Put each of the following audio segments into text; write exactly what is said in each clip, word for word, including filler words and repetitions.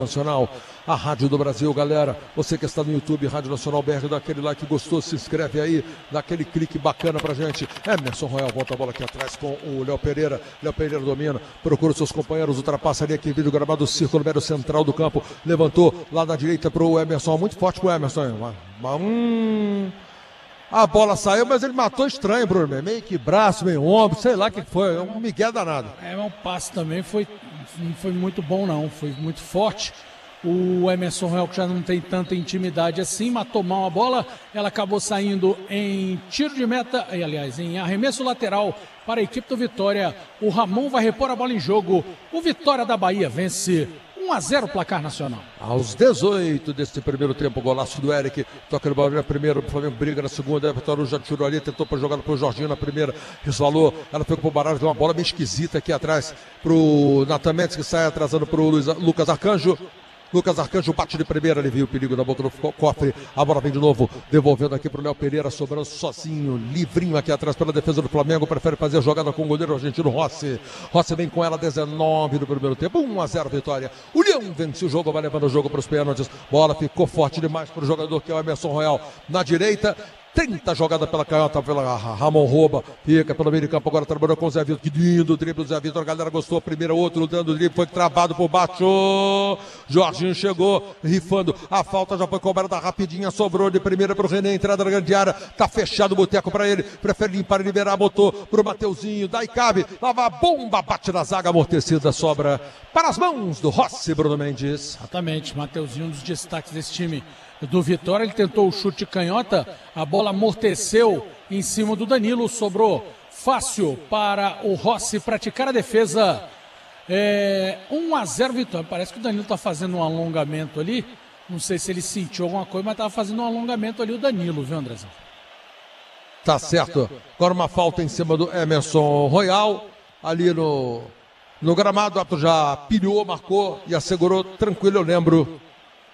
Nacional, a Rádio do Brasil, galera. Você que está no YouTube, Rádio Nacional B R, dá aquele like gostoso, se inscreve aí, dá aquele clique bacana pra gente. Emerson Royal volta a bola aqui atrás com o Léo Pereira. Léo Pereira domina, procura os seus companheiros, ultrapassa ali aqui, vídeo gramado, círculo médio central do campo. Levantou lá na direita pro Emerson, muito forte pro Emerson. Hum... A bola saiu, mas ele matou estranho, Bruno. Meio que braço, meio ombro, sei lá o que foi. É um migué danado. É, um passe também foi, não foi muito bom, não. Foi muito forte. O Emerson Royal, que já não tem tanta intimidade assim, matou mal a bola. Ela acabou saindo em tiro de meta, e, aliás, em arremesso lateral para a equipe do Vitória. O Ramon vai repor a bola em jogo. O Vitória da Bahia vence um a zero placar nacional. Aos dezoito desse primeiro tempo, golaço do Eric, toca no barulho na primeira, o Flamengo briga na segunda, o Vitória já tirou ali, tentou para jogar pro Jorginho na primeira, resvalou, ela foi pro Baralho, deu uma bola meio esquisita aqui atrás pro Natan Mendes, que sai atrasando pro Luiz, Lucas Arcanjo. Lucas Arcanjo bate de primeira, ele viu o perigo na boca do cofre, a bola vem de novo, devolvendo aqui pro Léo Pereira, sobrando sozinho, livrinho aqui atrás pela defesa do Flamengo, prefere fazer a jogada com o goleiro argentino Rossi. Rossi vem com ela, dezenove no primeiro tempo, um a zero Vitória. O Leão vence o jogo, vai levando o jogo para os pênaltis, bola ficou forte demais pro jogador que é o Emerson Royal na direita. trinta jogada pela canhota, pela Ramon rouba, fica pelo meio de campo, agora trabalhou com o Zé Vitor, que lindo o drible do Zé Vitor, a galera gostou, primeiro outro dando o drible, foi travado por baixo, Jorginho chegou, rifando, a falta já foi cobrada rapidinha, sobrou de primeira pro René, entrada na grande área, tá fechado o boteco pra ele, prefere limpar e liberar, botou pro Mateuzinho, daí cabe, lava a bomba, bate na zaga, amortecida, sobra para as mãos do Rossi, Bruno Mendes. Exatamente, Mateuzinho, um dos destaques desse time do Vitória, ele tentou o chute canhota, a bola amorteceu em cima do Danilo, sobrou fácil para o Rossi praticar a defesa. É, um a zero Vitória, parece que o Danilo está fazendo um alongamento ali, não sei se ele sentiu alguma coisa, mas estava fazendo um alongamento ali o Danilo, viu, Andrezão? Tá certo, agora uma falta em cima do Emerson Royal, ali no, no gramado, o árbitro já pilhou, marcou e assegurou, tranquilo, eu lembro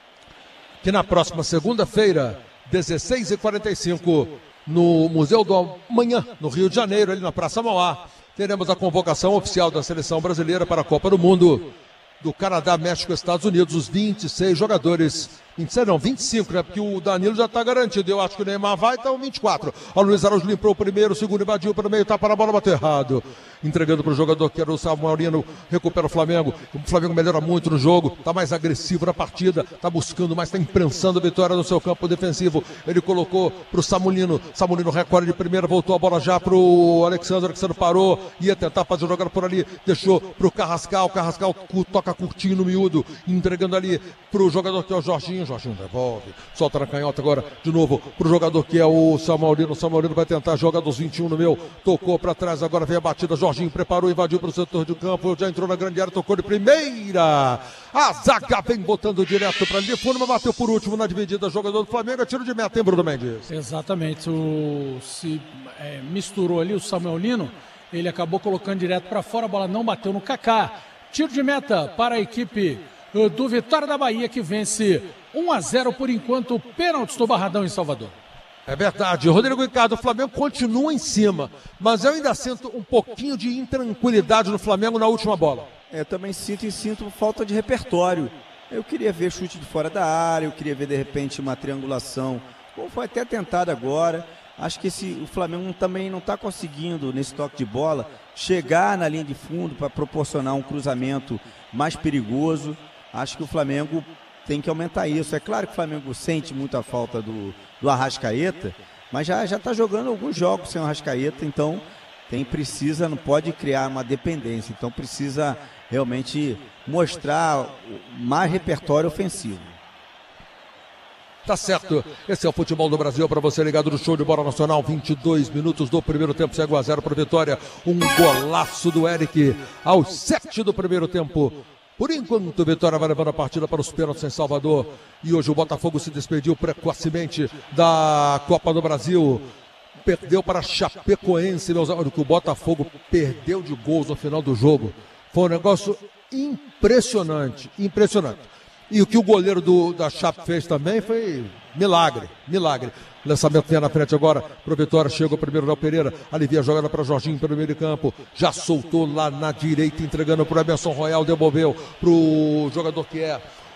que na próxima segunda-feira, dezesseis e quarenta e cinco, no Museu do Amanhã, no Rio de Janeiro, ali na Praça Mauá, teremos a convocação oficial da Seleção Brasileira para a Copa do Mundo do Canadá, México e Estados Unidos, os vinte e seis jogadores, vinte e seis não, vinte e cinco, né, porque o Danilo já está garantido, eu acho que o Neymar vai, então vinte e quatro. O Luiz Araújo limpou o primeiro, o segundo invadiu para o meio, tá para a bola, bateu errado, entregando para o jogador que era o Samuel Lino, recupera o Flamengo, o Flamengo melhora muito no jogo, está mais agressivo na partida, está buscando mais, está imprensando a vitória no seu campo defensivo, ele colocou para o Samulino, Samulino recolhe de primeira, voltou a bola já para o Alexandre, Alexandre parou, ia tentar fazer a jogada por ali, deixou para o Carrascal, Carrascal toca curtinho no miúdo, entregando ali para o jogador que é o Jorginho, Jorginho devolve, solta na canhota agora, de novo, para o jogador que é o Samuel Lino, Samuel Lino vai tentar jogar dos vinte e um no meu, tocou para trás, agora vem a batida, Jorginho preparou, invadiu para o setor de campo, já entrou na grande área, tocou de primeira, a zaga vem botando direto para ali, fundo, mas bateu por último na dividida, jogador do Flamengo, é tiro de meta, hein, Bruno Mendes? Exatamente, o, se é, misturou ali o Samuel Lino, ele acabou colocando direto para fora, a bola não bateu no Kaká, tiro de meta para a equipe do Vitória da Bahia, que vence um a zero por enquanto, pênaltis do Barradão em Salvador. É verdade, Rodrigo Ricardo, o Flamengo continua em cima, mas eu ainda sinto um pouquinho de intranquilidade no Flamengo na última bola. É, eu também sinto e sinto falta de repertório. Eu queria ver chute de fora da área, eu queria ver de repente uma triangulação, como foi até tentado agora. Acho que esse, o Flamengo também não está conseguindo, nesse toque de bola, chegar na linha de fundo para proporcionar um cruzamento mais perigoso. Acho que o Flamengo tem que aumentar isso. É claro que o Flamengo sente muita falta do, do Arrascaeta, mas já já está jogando alguns jogos sem o Arrascaeta, então tem, precisa, não pode criar uma dependência, então precisa realmente mostrar mais repertório ofensivo. Tá certo, esse é o Futebol do Brasil para você ligado no show de bola nacional, vinte e dois minutos do primeiro tempo, segue um a zero para Vitória, um golaço do Eric aos sete do primeiro tempo. Por enquanto, Vitória vai levando a partida para os pênaltis em Salvador. E hoje o Botafogo se despediu precocemente da Copa do Brasil. Perdeu para Chapecoense, meus amigos, que o Botafogo perdeu de gols no final do jogo. Foi um negócio impressionante, impressionante. E o que o goleiro do, da Chape fez também foi milagre, milagre. Lançamento vem na frente agora para o Vitória, chega o primeiro Léo Pereira, alivia a jogada para Jorginho pelo meio de campo, já soltou lá na direita, entregando para o Emerson Royal, devolveu para o jogador que é